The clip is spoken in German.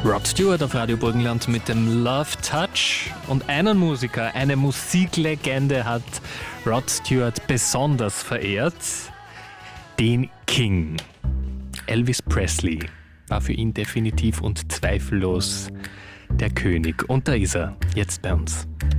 Rod Stewart auf Radio Burgenland mit dem Love Touch. Und einen Musiker, eine Musiklegende hat Rod Stewart besonders verehrt. Den King. Elvis Presley war für ihn definitiv und zweifellos der König. Und da ist er, jetzt bei uns.